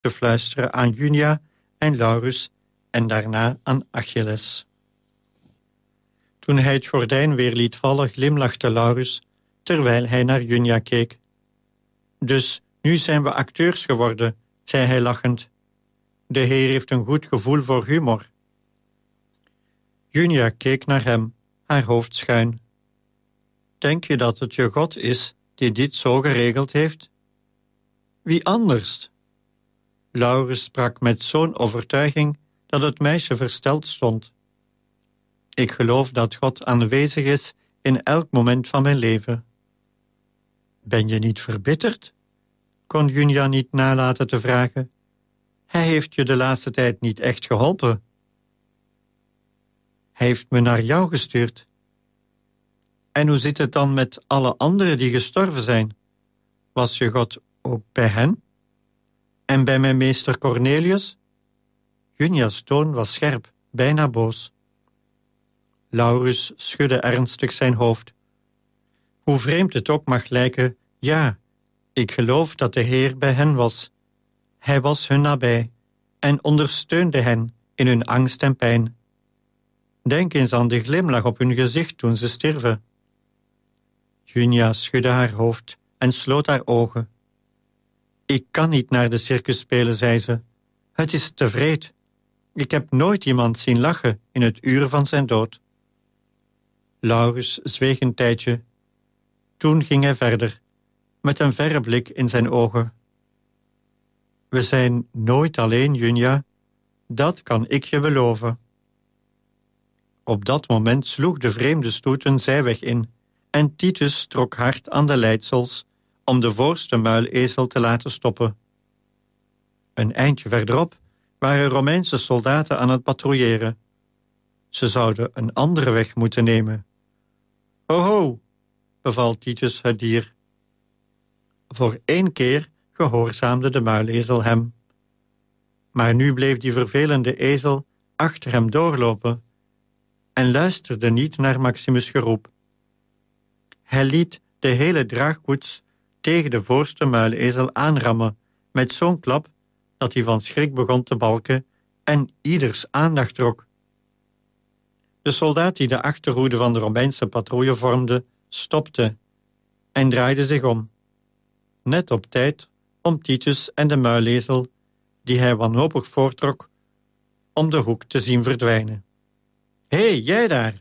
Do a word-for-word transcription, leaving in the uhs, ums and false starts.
te fluisteren aan Junia en Laurus en daarna aan Achilles. Toen hij het gordijn weer liet vallen, glimlachte Laurus, terwijl hij naar Junia keek. Dus nu zijn we acteurs geworden, zei hij lachend. De Heer heeft een goed gevoel voor humor. Junia keek naar hem, haar hoofd schuin. Denk je dat het je God is die dit zo geregeld heeft? Wie anders? Laurus sprak met zo'n overtuiging dat het meisje versteld stond. Ik geloof dat God aanwezig is in elk moment van mijn leven. Ben je niet verbitterd? Kon Junia niet nalaten te vragen. Hij heeft je de laatste tijd niet echt geholpen. Hij heeft me naar jou gestuurd. En hoe zit het dan met alle anderen die gestorven zijn? Was je God ook bij hen? En bij mijn meester Cornelius? Junia's toon was scherp, bijna boos. Laurus schudde ernstig zijn hoofd. Hoe vreemd het ook mag lijken, ja, ik geloof dat de Heer bij hen was. Hij was hun nabij en ondersteunde hen in hun angst en pijn. Denk eens aan de glimlach op hun gezicht toen ze stierven. Junia schudde haar hoofd en sloot haar ogen. Ik kan niet naar de circus spelen, zei ze. Het is te wreed. Ik heb nooit iemand zien lachen in het uur van zijn dood. Laurus zweeg een tijdje. Toen ging hij verder, met een verre blik in zijn ogen. We zijn nooit alleen, Junia. Dat kan ik je beloven. Op dat moment sloeg de vreemde stoet een zijweg in en Titus trok hard aan de leidsels om de voorste muilezel te laten stoppen. Een eindje verderop waren Romeinse soldaten aan het patrouilleren. Ze zouden een andere weg moeten nemen. Ho ho, beval Titus het dier. Voor één keer gehoorzaamde de muilezel hem. Maar nu bleef die vervelende ezel achter hem doorlopen en luisterde niet naar Maximus' geroep. Hij liet de hele draagkoets tegen de voorste muilezel aanrammen met zo'n klap dat hij van schrik begon te balken en ieders aandacht trok. De soldaat die de achterhoede van de Romeinse patrouille vormde, stopte en draaide zich om. Net op tijd om Titus en de muilezel, die hij wanhopig voortrok, om de hoek te zien verdwijnen. Hé, hey, jij daar!